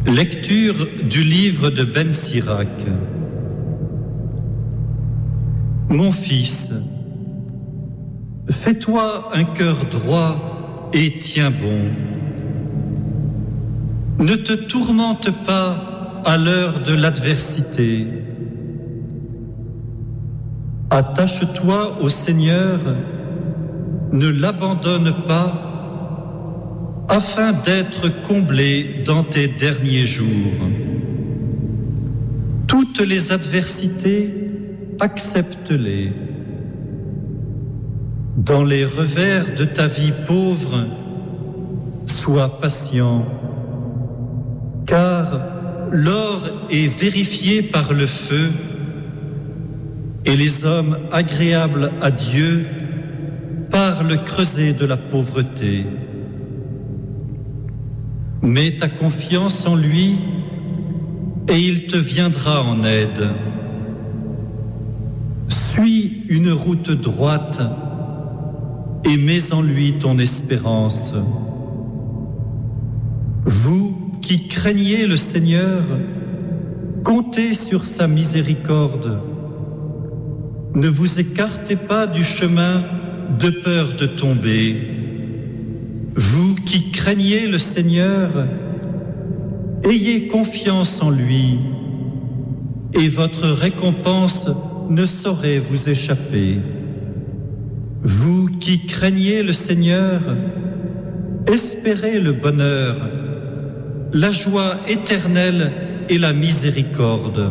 Lecture du livre de Ben Sirac. Mon fils, fais-toi un cœur droit et tiens bon. Ne te tourmente pas à l'heure de l'adversité. Attache-toi au Seigneur, ne l'abandonne pas, afin d'être comblé dans tes derniers jours. Toutes les adversités, accepte-les. Dans les revers de ta vie pauvre, sois patient, car l'or est vérifié par le feu, et les hommes agréables à Dieu par le creuset de la pauvreté. Mets ta confiance en lui et il te viendra en aide. Suis une route droite et mets en lui ton espérance. Vous qui craignez le Seigneur, comptez sur sa miséricorde. Ne vous écartez pas du chemin de peur de tomber. Vous qui craignez le Seigneur, ayez confiance en lui, et votre récompense ne saurait vous échapper. Vous qui craignez le Seigneur, espérez le bonheur, la joie éternelle et la miséricorde.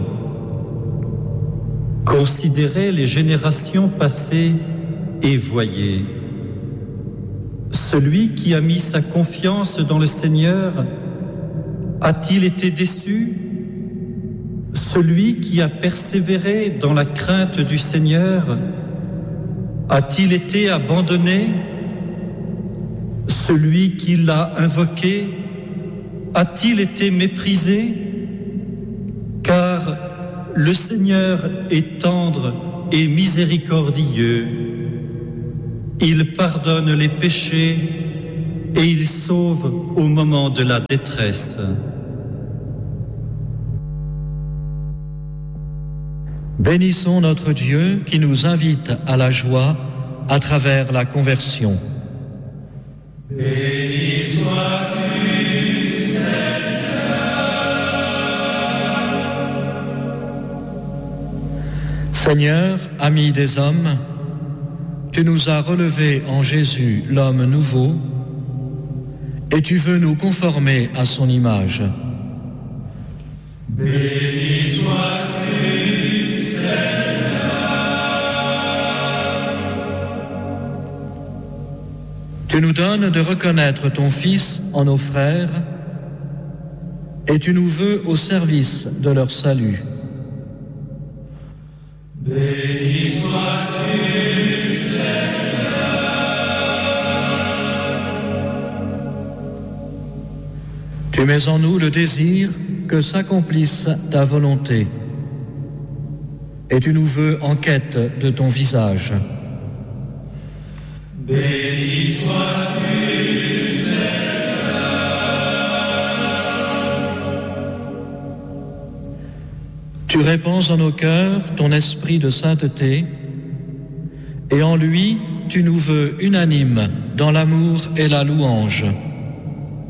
Considérez les générations passées et voyez. Celui qui a mis sa confiance dans le Seigneur a-t-il été déçu? Celui qui a persévéré dans la crainte du Seigneur a-t-il été abandonné? Celui qui l'a invoqué a-t-il été méprisé? Car le Seigneur est tendre et miséricordieux. Il pardonne les péchés et il sauve au moment de la détresse. Bénissons notre Dieu qui nous invite à la joie à travers la conversion. Béni sois-tu, Seigneur. Seigneur, ami des hommes, tu nous as relevés en Jésus, l'homme nouveau, et tu veux nous conformer à son image. Béni sois-tu, Seigneur. Tu nous donnes de reconnaître ton Fils en nos frères, et tu nous veux au service de leur salut. Béni sois-tu, Seigneur. Tu mets en nous le désir que s'accomplisse ta volonté, et tu nous veux en quête de ton visage. Béni sois-tu, Seigneur. Tu répands en nos cœurs ton esprit de sainteté, et en lui, tu nous veux unanimes dans l'amour et la louange.